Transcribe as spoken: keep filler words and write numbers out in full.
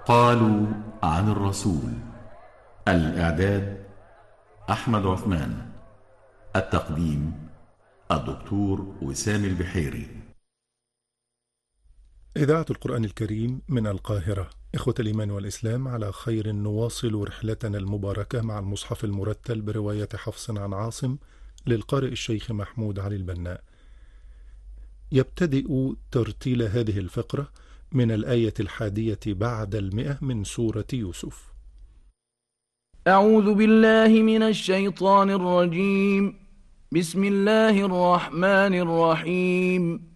قالوا عن الرسول. الإعداد أحمد عثمان. التقديم الدكتور وسام البحيري. إذاعة القرآن الكريم من القاهرة. إخوة الإيمان والإسلام، على خير نواصل رحلتنا المباركة مع المصحف المرتل برواية حفص عن عاصم للقارئ الشيخ محمود علي البناء. يبتدئ ترتيل هذه الفقرة من الآية الحادية بعد المئة من سورة يوسف. أعوذ بالله من الشيطان الرجيم. بسم الله الرحمن الرحيم.